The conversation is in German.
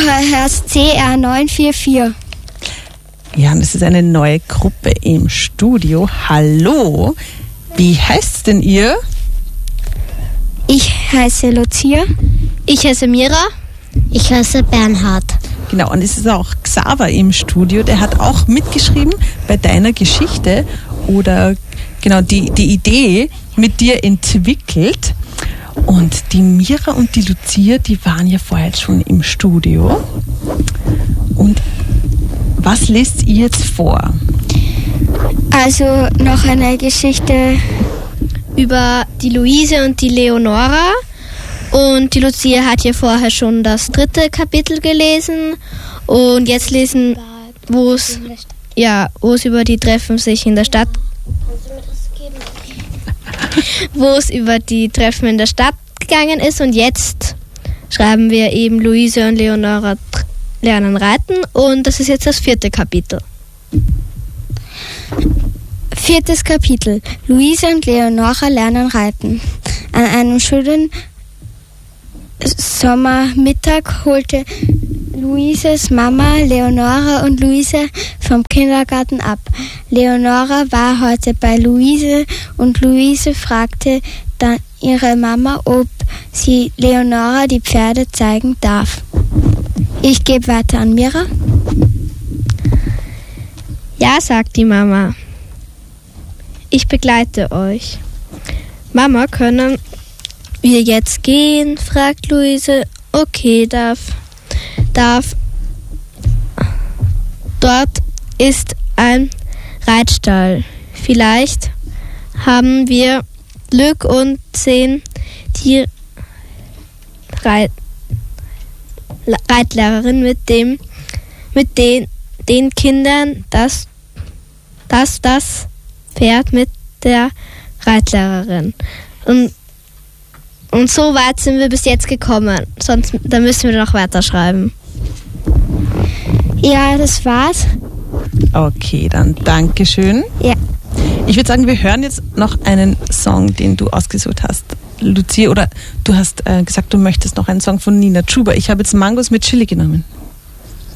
hörst CR944. Ja, und es ist eine neue Gruppe im Studio. Hallo, wie heißt denn ihr? Ich heiße Lucia. Ich heiße Mira. Ich heiße Bernhard. Genau, und es ist auch Xaver im Studio. Der hat auch mitgeschrieben bei deiner Geschichte oder genau die Idee mit dir entwickelt. Und die Mira und die Lucia, die waren ja vorher schon im Studio. Und was lest ihr jetzt vor? Also noch eine Geschichte Über die Luise und die Leonora. Und die Lucia hat ja vorher schon das 3. Kapitel gelesen. Und jetzt lesen, wo es über die Treffen sich in der Stadt. Wo es über die Treffen in der Stadt gegangen ist. Und jetzt schreiben wir eben Luise und Leonora lernen reiten. Und das ist jetzt das 4. Kapitel. 4. Kapitel. Luise und Leonora lernen reiten. An einem schönen Sommermittag holte Luises Mama Leonora und Luise vom Kindergarten ab. Leonora war heute bei Luise und Luise fragte dann ihre Mama, ob sie Leonora die Pferde zeigen darf. Ich gebe weiter an Mira. Ja, sagt die Mama. Ich begleite euch. Mama, können wir jetzt gehen? Fragt Luise. Okay, darf. Dort ist ein Reitstall. Vielleicht haben wir Glück und sehen die Reitlehrerin mit den Kindern, das Pferd mit der Reitlehrerin. Und so weit sind wir bis jetzt gekommen. Da müssen wir noch weiterschreiben. Ja, das war's. Okay, dann Dankeschön. Ja. Ich würde sagen, wir hören jetzt noch einen Song, den du ausgesucht hast. Lucia, oder du hast gesagt, du möchtest noch einen Song von Nina Chuba. Ich habe jetzt Mangos mit Chili genommen.